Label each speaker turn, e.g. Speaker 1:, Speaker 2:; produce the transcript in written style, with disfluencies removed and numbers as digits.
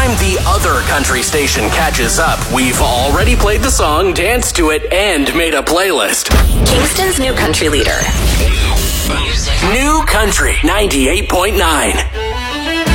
Speaker 1: time the other country station catches up, we've already played the song, danced to it, and made a playlist.
Speaker 2: Kingston's new country leader.
Speaker 1: New Country 98.9.